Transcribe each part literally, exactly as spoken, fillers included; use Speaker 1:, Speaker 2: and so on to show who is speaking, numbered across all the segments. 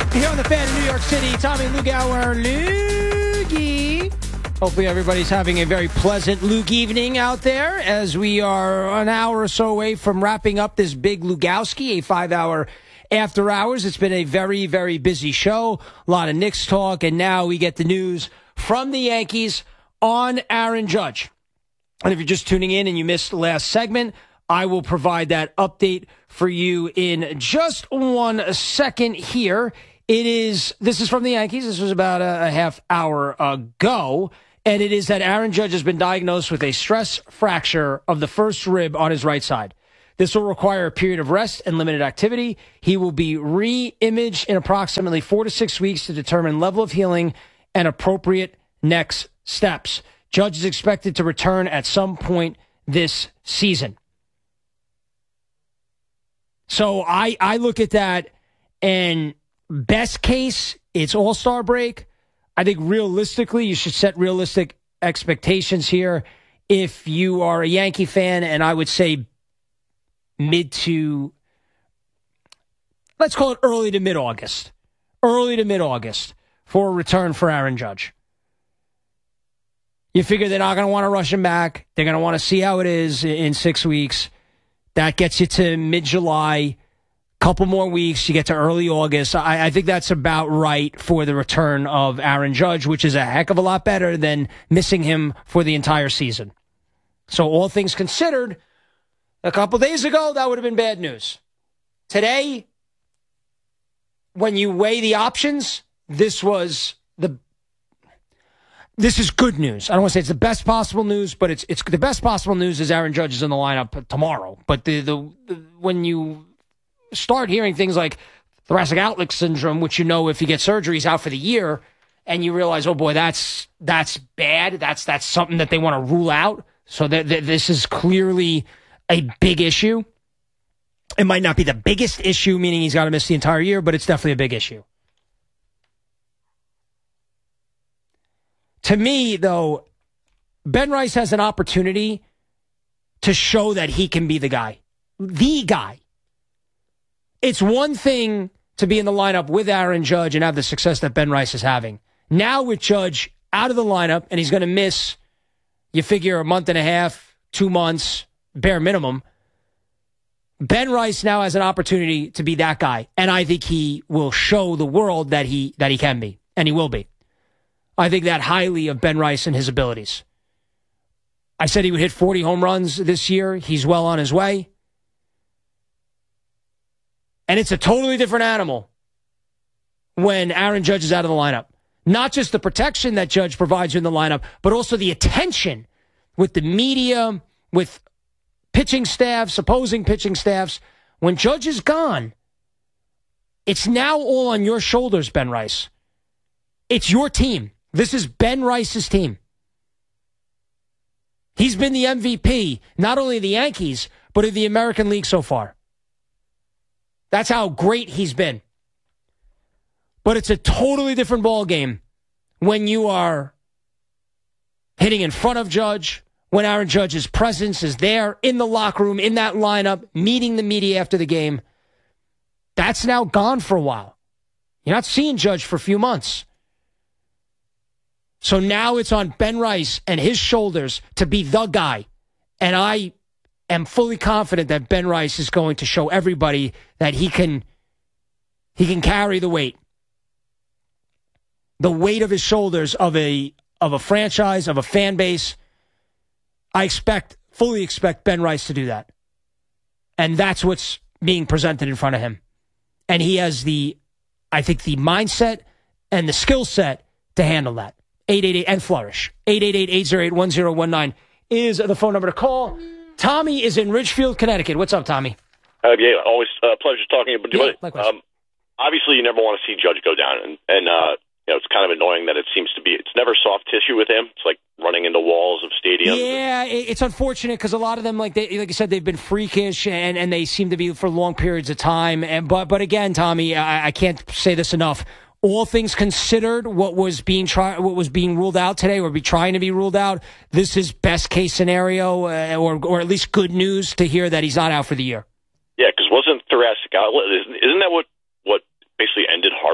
Speaker 1: Here on the Fan in New York City, Tommy Lugauer, Loogie. Hopefully everybody's having a very pleasant Luke evening out there as we are an hour or so away from wrapping up this big Lugowski, a five-hour after hours. It's been a very, very busy show, a lot of Knicks talk, and now we get the news from the Yankees on Aaron Judge. And if you're just tuning in and you missed the last segment, I will provide that update for you in just one second here. It is, this is from the Yankees. This was about a, a half hour ago. And it is that Aaron Judge has been diagnosed with a stress fracture of the first rib on his right side. This will require a period of rest and limited activity. He will be re-imaged in approximately four to six weeks to determine level of healing and appropriate next steps. Judge is expected to return at some point this season. So I, I look at that, and best case, it's All-Star break. I think realistically, you should set realistic expectations here. If you are a Yankee fan, and I would say mid to, let's call it early to mid-August. Early to mid-August for a return for Aaron Judge. You figure they're not going to want to rush him back. They're going to want to see how it is in six weeks. That gets you to mid-July. Couple more weeks, you get to early August. I, I think that's about right for the return of Aaron Judge, which is a heck of a lot better than missing him for the entire season. So all things considered, a couple days ago, that would have been bad news. Today, when you weigh the options, this was the this is good news. I don't want to say it's the best possible news, but it's it's the best possible news is Aaron Judge is in the lineup tomorrow. But the the, the when you start hearing things like thoracic outlet syndrome, which you know if he gets surgery, he's out for the year, and you realize, oh boy, that's that's bad. That's that's something that they want to rule out. So that, that this is clearly a big issue. It might not be the biggest issue, meaning he's got to miss the entire year, but it's definitely a big issue. To me, though, Ben Rice has an opportunity to show that he can be the guy. The guy. It's one thing to be in the lineup with Aaron Judge and have the success that Ben Rice is having. Now with Judge out of the lineup, and he's going to miss, you figure, a month and a half, two months, bare minimum, Ben Rice now has an opportunity to be that guy. And I think he will show the world that he that he can be, and he will be. I think that highly of Ben Rice and his abilities. I said he would hit forty home runs this year. He's well on his way. And it's a totally different animal when Aaron Judge is out of the lineup. Not just the protection that Judge provides you in the lineup, but also the attention with the media, with pitching staffs, opposing pitching staffs. When Judge is gone, it's now all on your shoulders, Ben Rice. It's your team. This is Ben Rice's team. He's been the M V P, not only of the Yankees, but of the American League so far. That's how great he's been. But it's a totally different ballgame when you are hitting in front of Judge, when Aaron Judge's presence is there in the locker room, in that lineup, meeting the media after the game. That's now gone for a while. You're not seeing Judge for a few months. So now it's on Ben Rice and his shoulders to be the guy. And I am fully confident that Ben Rice is going to show everybody that he can he can carry the weight. The weight of his shoulders of a of a franchise, of a fan base. I expect, fully expect Ben Rice to do that. And that's what's being presented in front of him. And he has the, I think, the mindset and the skill set to handle that. eight eight eight and flourish. eight eight eight, eight oh eight, one oh one nine is the phone number to call. Tommy is in Ridgefield, Connecticut. What's up, Tommy?
Speaker 2: Uh, yeah, always a uh, pleasure talking to you.
Speaker 1: Yeah, likewise.
Speaker 2: Um, obviously, you never want to see Judge go down, and, and uh, you know, it's kind of annoying that it seems to be, it's never soft tissue with him. It's like running into walls of stadiums.
Speaker 1: Yeah, it's unfortunate because a lot of them, like they, like you said, they've been freakish and, and they seem to be for long periods of time. And but but again, Tommy, I, I can't say this enough. All things considered, what was being try, what was being ruled out today, or be trying to be ruled out, this is best case scenario, uh, or or at least good news to hear that he's not out for the year.
Speaker 2: Yeah, because wasn't thoracic outlet? Isn't that what what basically ended Harvey's career?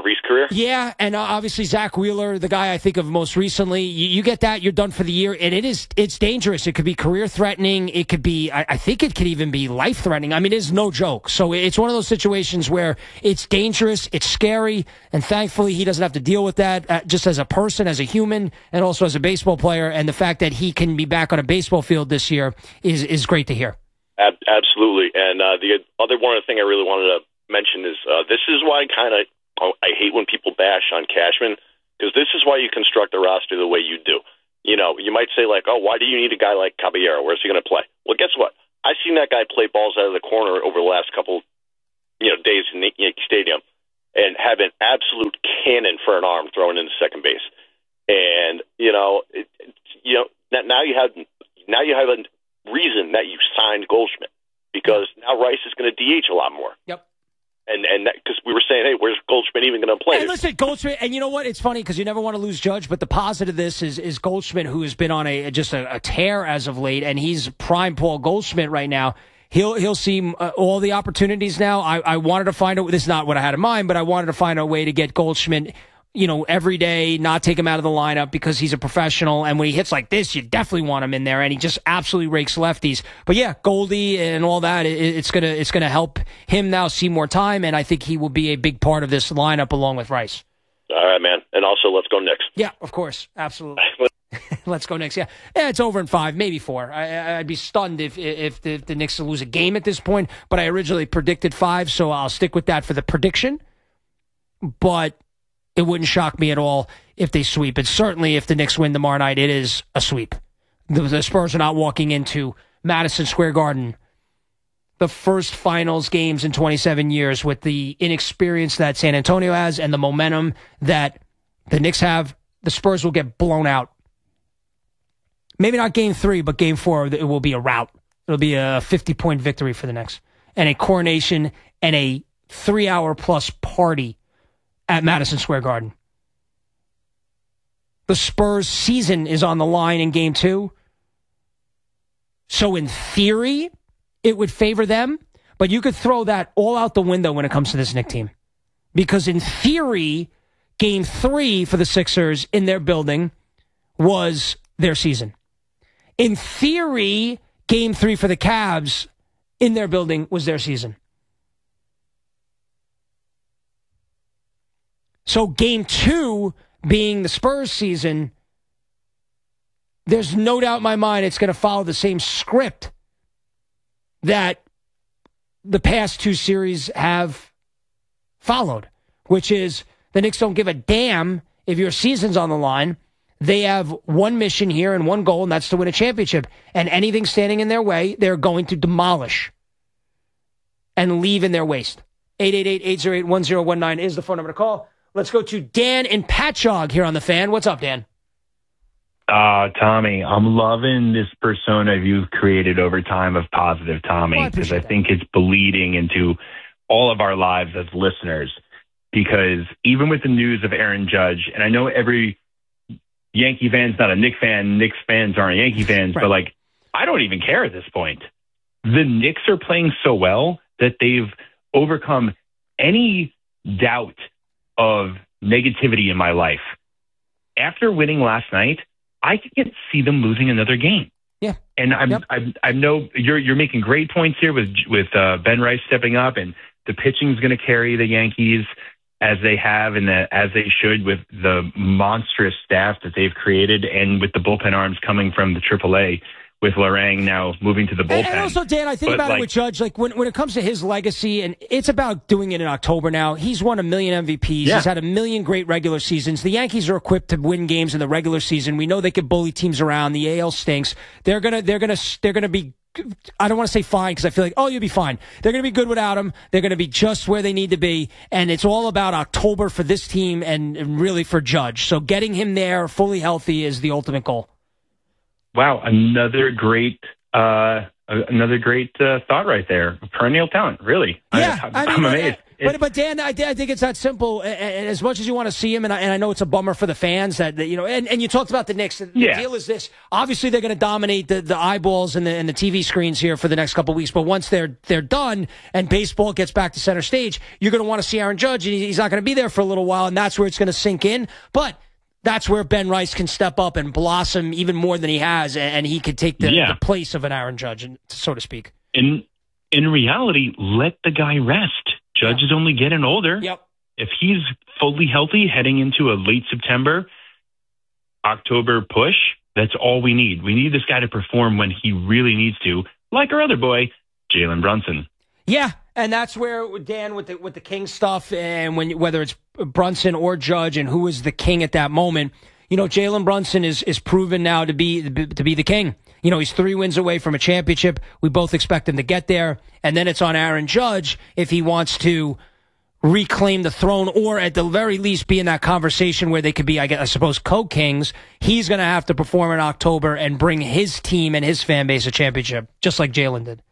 Speaker 2: year.
Speaker 1: Yeah, and uh, obviously Zach Wheeler, the guy I think of most recently. You, you get that, you're done for the year, and it is it's dangerous. It could be career threatening. It could be, I, I think it could even be life threatening. I mean, it is no joke. So it's one of those situations where it's dangerous, it's scary, and thankfully he doesn't have to deal with that uh, just as a person, as a human, and also as a baseball player. And the fact that he can be back on a baseball field this year is is great to hear.
Speaker 2: Ab- absolutely. And uh, the other one thing I really wanted to mention is uh, this is why kind of I hate when people bash on Cashman, because this is why you construct a roster the way you do. You know, you might say like, oh, why do you need a guy like Caballero? Where's he going to play? Well, guess what? I've seen that guy play balls out of the corner over the last couple, you know, days in Yankee Stadium, and have an absolute cannon for an arm thrown into second base. And you know, it, it, you know, now you have now you have a reason that you signed Goldschmidt, because now Rice is going to D H a lot more.
Speaker 1: Yep.
Speaker 2: And and because we were saying, hey, where's Goldschmidt even going to play?
Speaker 1: Hey, listen, Goldschmidt, and you know what? It's funny because you never want to lose Judge, but the positive of this is is Goldschmidt, who has been on a just a, a tear as of late, and he's prime Paul Goldschmidt right now. He'll he'll see uh, all the opportunities now. I, I wanted to find out. This is not what I had in mind, but I wanted to find a way to get Goldschmidt, you know, every day, not take him out of the lineup because he's a professional. And when he hits like this, you definitely want him in there. And he just absolutely rakes lefties. But yeah, Goldie and all that, it, it's gonna it's gonna help him now see more time. And I think he will be a big part of this lineup along with Rice.
Speaker 2: All right, man. And also, let's go Knicks.
Speaker 1: Yeah, of course, absolutely. Let's go Knicks. Yeah, yeah, it's over in five, maybe four. I, I'd be stunned if if the, if the Knicks lose a game at this point. But I originally predicted five, so I'll stick with that for the prediction. But it wouldn't shock me at all if they sweep. And certainly if the Knicks win tomorrow night, it is a sweep. The, the Spurs are not walking into Madison Square Garden, the first finals games in twenty-seven years, with the inexperience that San Antonio has and the momentum that the Knicks have. The Spurs will get blown out. Maybe not game three, but game four, it will be a rout. It'll be a fifty-point victory for the Knicks. And a coronation and a three-hour-plus party at Madison Square Garden. The Spurs' season is on the line in game two. So in theory, it would favor them. But you could throw that all out the window when it comes to this Knicks team. Because in theory, game three for the Sixers in their building was their season. In theory, game three for the Cavs in their building was their season. So game two being the Spurs season, there's no doubt in my mind it's going to follow the same script that the past two series have followed, which is the Knicks don't give a damn if your season's on the line. They have one mission here and one goal, and that's to win a championship. And anything standing in their way, they're going to demolish and leave in their waste. eight eight eight, eight oh eight, one oh one nine is the phone number to call. Let's go to Dan in Patchogue here on The Fan. What's up, Dan?
Speaker 3: Uh, Tommy, I'm loving this persona you've created over time of positive Tommy, because well, I, I think it's bleeding into all of our lives as listeners. Because even with the news of Aaron Judge, and I know every Yankee fan's not a Knicks fan, Knicks fans aren't Yankee fans, right. But like, I don't even care at this point. The Knicks are playing so well that they've overcome any doubt of negativity in my life. After winning last night, I can't see them losing another game.
Speaker 1: Yeah,
Speaker 3: and I'm, yep. I'm, I know you're you're making great points here with with uh, Ben Rice stepping up, and the pitching is going to carry the Yankees as they have and the, as they should, with the monstrous staff that they've created, and with the bullpen arms coming from the triple A. With Lorang now moving to the bullpen.
Speaker 1: And also, Dan, I think but about like, it with Judge, like when when it comes to his legacy, and it's about doing it in October now. He's won a million M V Ps. Yeah. He's had a million great regular seasons. The Yankees are equipped to win games in the regular season. We know they can bully teams around. The A L stinks. They're gonna they're gonna they're gonna be. I don't want to say fine because I feel like, oh, you'll be fine. They're going to be good without him. They're going to be just where they need to be. And it's all about October for this team and, and really for Judge. So getting him there fully healthy is the ultimate goal.
Speaker 3: Wow, another great, uh, another great uh, thought right there. Perennial talent, really.
Speaker 1: Yeah,
Speaker 3: I, I'm, I mean, I'm amazed.
Speaker 1: But, but Dan, I, I think it's that simple. And, and as much as you want to see him, and I, and I know it's a bummer for the fans that, that you know. And, and you talked about the Knicks. The
Speaker 3: yeah.
Speaker 1: deal is this: obviously, they're going to dominate the, the eyeballs and the and the T V screens here for the next couple of weeks. But once they're they're done and baseball gets back to center stage, you're going to want to see Aaron Judge, and he's not going to be there for a little while, and that's where it's going to sink in. But that's where Ben Rice can step up and blossom even more than he has, and he could take the,
Speaker 3: yeah.
Speaker 1: the place of an Aaron Judge, so to speak.
Speaker 3: In in reality, let the guy rest. Judge is only getting older.
Speaker 1: Yep.
Speaker 3: If he's fully healthy heading into a late September, October push, that's all we need. We need this guy to perform when he really needs to, like our other boy, Jalen Brunson.
Speaker 1: Yeah, and that's where, Dan, with the with the King stuff, and when whether it's Brunson or Judge and who is the king at that moment, you know, Jalen Brunson is is proven now to be to be the king. You know, he's three wins away from a championship. We both expect him to get there. And then it's on Aaron Judge if he wants to reclaim the throne or at the very least be in that conversation where they could be, I guess, I suppose, co-kings. He's going to have to perform in October and bring his team and his fan base a championship, just like Jalen did.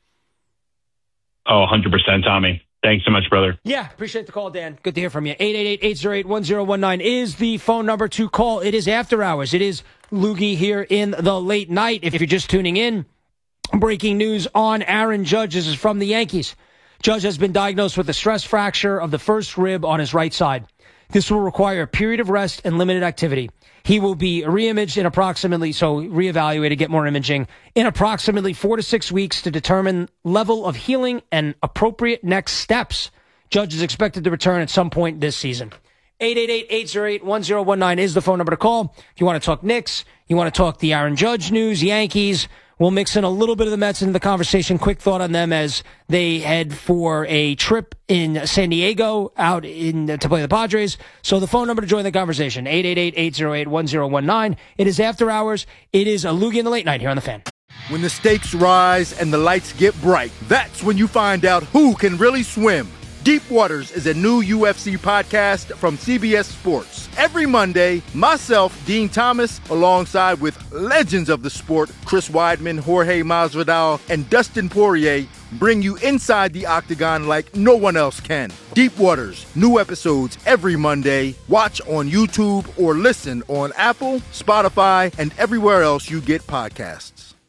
Speaker 3: Oh, one hundred percent, Tommy. Thanks so much, brother.
Speaker 1: Yeah, appreciate the call, Dan. Good to hear from you. eight eight eight, eight oh eight, one oh one nine is the phone number to call. It is after hours. It is Loogie here in the late night. If you're just tuning in, breaking news on Aaron Judge. This is from the Yankees. Judge has been diagnosed with a stress fracture of the first rib on his right side. This will require a period of rest and limited activity. He will be reimaged in approximately, so reevaluated, get more imaging, in approximately four to six weeks to determine level of healing and appropriate next steps. Judge is expected to return at some point this season. eight eight eight, eight oh eight, one oh one nine is the phone number to call. If you want to talk Knicks, you want to talk the Aaron Judge news, Yankees, we'll mix in a little bit of the Mets into the conversation. Quick thought on them as they head for a trip in San Diego out in to play the Padres. So the phone number to join the conversation, eight eight eight, eight oh eight, one oh one nine. It is after hours. It is a Loogie in the late night here on The Fan.
Speaker 4: When the stakes rise and the lights get bright, that's when you find out who can really swim. Deep Waters is a new U F C podcast from C B S Sports. Every Monday, myself, Dean Thomas, alongside with legends of the sport, Chris Weidman, Jorge Masvidal, and Dustin Poirier, bring you inside the octagon like no one else can. Deep Waters, new episodes every Monday. Watch on YouTube or listen on Apple, Spotify, and everywhere else you get podcasts.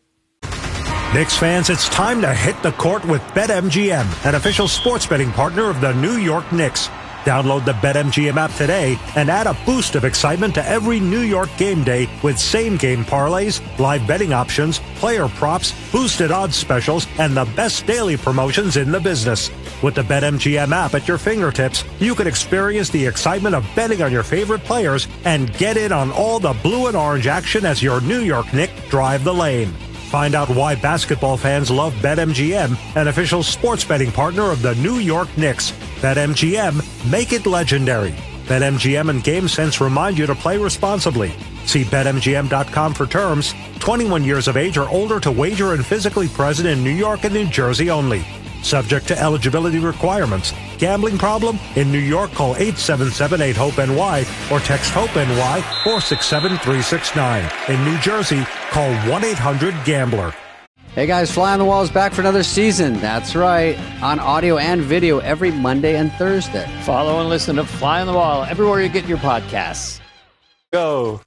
Speaker 5: Knicks fans, it's time to hit the court with BetMGM, an official sports betting partner of the New York Knicks. Download the BetMGM app today and add a boost of excitement to every New York game day with same-game parlays, live betting options, player props, boosted odds specials, and the best daily promotions in the business. With the BetMGM app at your fingertips, you can experience the excitement of betting on your favorite players and get in on all the blue and orange action as your New York Knicks drive the lane. Find out why basketball fans love BetMGM, an official sports betting partner of the New York Knicks. BetMGM, make it legendary. BetMGM and GameSense remind you to play responsibly. See Bet M G M dot com for terms. twenty-one years of age or older to wager and physically present in New York and New Jersey only. Subject to eligibility requirements. Gambling problem? In New York, call eight seven seven, eight hope N Y or text HOPE-NY four six seven, three six nine. In New Jersey, call one eight hundred gambler.
Speaker 6: Hey guys, Fly on the Wall is back for another season. That's right. On audio and video every Monday and Thursday.
Speaker 7: Follow and listen to Fly on the Wall everywhere you get your podcasts. Go.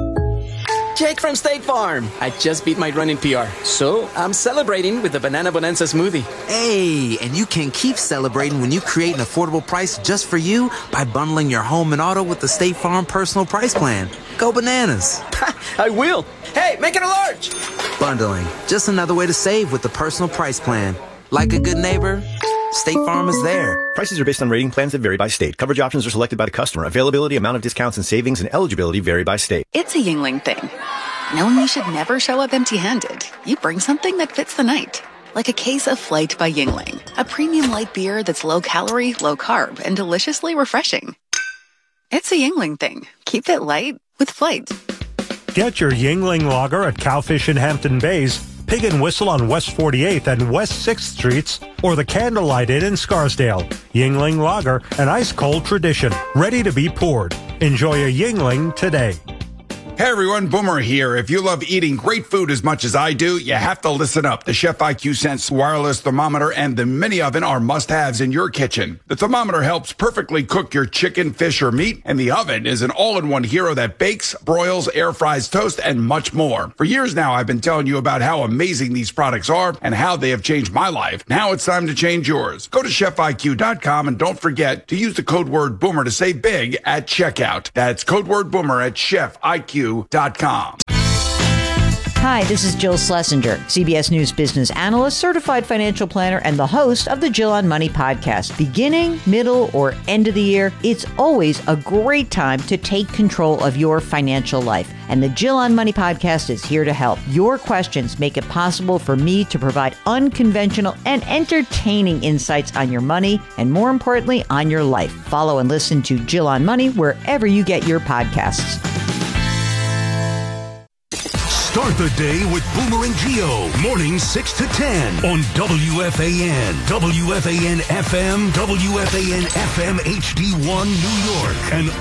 Speaker 8: Jake from State Farm. I just beat my running P R, so I'm celebrating with the Banana Bonanza smoothie.
Speaker 9: Hey, and you can keep celebrating when you create an affordable price just for you by bundling your home and auto with the State Farm Personal Price Plan. Go bananas.
Speaker 8: I will. Hey, make it a large.
Speaker 9: Bundling, just another way to save with the Personal Price Plan. Like a good neighbor, State Farm is there.
Speaker 10: Prices are based on rating plans that vary by state. Coverage options are selected by the customer. Availability, amount of discounts and savings, and eligibility vary by state.
Speaker 11: It's a Yingling thing. Knowing you should never show up empty-handed. You bring something that fits the night. Like a case of Flight by Yingling. A premium light beer that's low-calorie, low-carb, and deliciously refreshing. It's a Yingling thing. Keep it light with Flight.
Speaker 5: Get your Yingling lager at Cowfish in Hampton Bays, Pig and Whistle on West forty-eighth and West sixth Streets, or the Candlelight Inn in Scarsdale. Yingling Lager, an ice-cold tradition, ready to be poured. Enjoy a Yingling today.
Speaker 12: Hey everyone, Boomer here. If you love eating great food as much as I do, you have to listen up. The Chef I Q Sense wireless thermometer and the mini oven are must-haves in your kitchen. The thermometer helps perfectly cook your chicken, fish, or meat, and the oven is an all-in-one hero that bakes, broils, air fries, toast, and much more. For years now, I've been telling you about how amazing these products are and how they have changed my life. Now it's time to change yours. Go to chef I Q dot com and don't forget to use the code word BOOMER to save big at checkout. That's code word BOOMER at chef I Q dot com.
Speaker 13: Hi, this is Jill Schlesinger, C B S News business analyst, certified financial planner, and the host of the Jill on Money podcast. Beginning, middle, or end of the year, it's always a great time to take control of your financial life. And the Jill on Money podcast is here to help. Your questions make it possible for me to provide unconventional and entertaining insights on your money and, more importantly, on your life. Follow and listen to Jill on Money wherever you get your podcasts.
Speaker 14: Start the day with Boomer and Gio, mornings six to ten on W F A N, W F A N F M, W F A N F M H D one New York, and